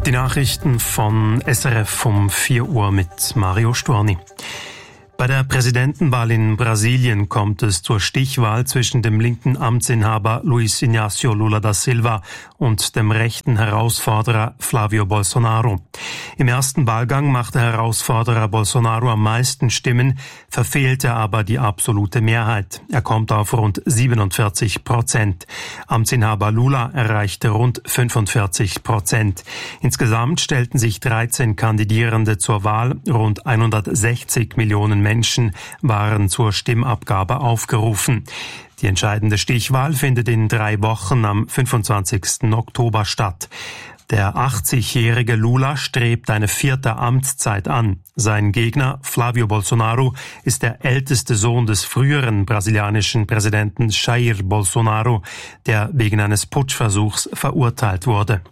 Die Nachrichten von SRF um 4 Uhr mit Mario Storni. Bei der Präsidentenwahl in Brasilien kommt es zur Stichwahl zwischen dem linken Amtsinhaber Luiz Inácio Lula da Silva und dem rechten Herausforderer Flávio Bolsonaro. Im ersten Wahlgang machte Herausforderer Bolsonaro am meisten Stimmen, verfehlte aber die absolute Mehrheit. Er kommt auf rund 47%. Amtsinhaber Lula erreichte rund 45%. Insgesamt stellten sich 13 Kandidierende zur Wahl. Rund 160 Millionen Menschen waren zur Stimmabgabe aufgerufen. Die entscheidende Stichwahl findet in 3 Wochen am 25. Oktober statt. Der 80-jährige Lula strebt eine 4. Amtszeit an. Sein Gegner Flávio Bolsonaro ist der älteste Sohn des früheren brasilianischen Präsidenten Jair Bolsonaro, der wegen eines Putschversuchs verurteilt wurde.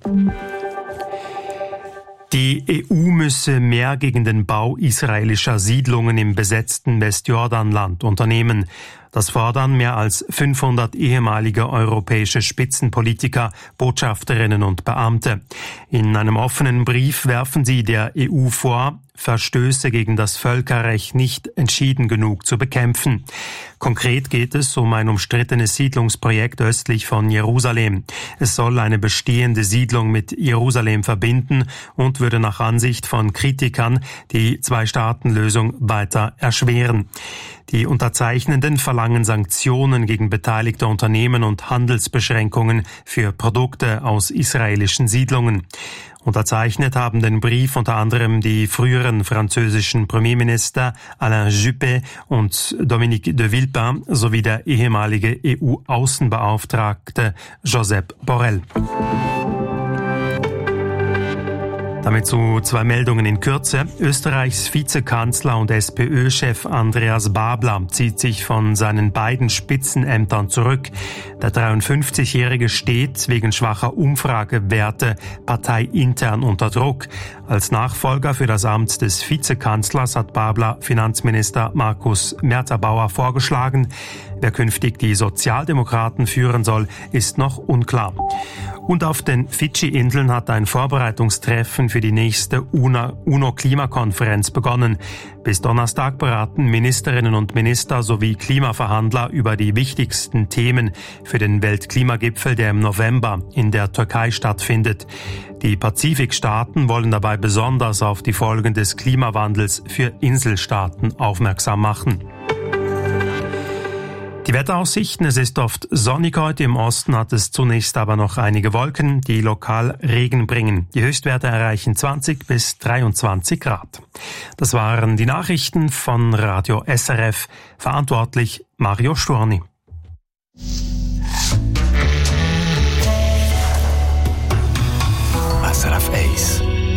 Die EU müsse mehr gegen den Bau israelischer Siedlungen im besetzten Westjordanland unternehmen. Das fordern mehr als 500 ehemalige europäische Spitzenpolitiker, Botschafterinnen und Beamte. In einem offenen Brief werfen sie der EU vor, Verstöße gegen das Völkerrecht nicht entschieden genug zu bekämpfen. Konkret geht es um ein umstrittenes Siedlungsprojekt östlich von Jerusalem. Es soll eine bestehende Siedlung mit Jerusalem verbinden und würde nach Ansicht von Kritikern die Zwei-Staaten-Lösung weiter erschweren. Die Unterzeichnenden verlangen Sanktionen gegen beteiligte Unternehmen und Handelsbeschränkungen für Produkte aus israelischen Siedlungen. Unterzeichnet haben den Brief unter anderem die früheren französischen Premierminister Alain Juppé und Dominique de Villepin sowie der ehemalige EU-Außenbeauftragte Josep Borrell. Damit zu 2 Meldungen in Kürze. Österreichs Vizekanzler und SPÖ-Chef Andreas Babler zieht sich von seinen beiden Spitzenämtern zurück. Der 53-Jährige steht wegen schwacher Umfragewerte parteiintern unter Druck. Als Nachfolger für das Amt des Vizekanzlers hat Babler Finanzminister Markus Mertabauer vorgeschlagen. Wer künftig die Sozialdemokraten führen soll, ist noch unklar. Und auf den Fidschi-Inseln hat ein Vorbereitungstreffen für die nächste UNO-Klimakonferenz begonnen. Bis Donnerstag beraten Ministerinnen und Minister sowie Klimaverhandler über die wichtigsten Themen für den Weltklimagipfel, der im November in der Türkei stattfindet. Die Pazifikstaaten wollen dabei besonders auf die Folgen des Klimawandels für Inselstaaten aufmerksam machen. Die Wetteraussichten: Es ist oft sonnig heute, im Osten hat es zunächst aber noch einige Wolken, die lokal Regen bringen. Die Höchstwerte erreichen 20 bis 23 Grad. Das waren die Nachrichten von Radio SRF. Verantwortlich Mario Storni.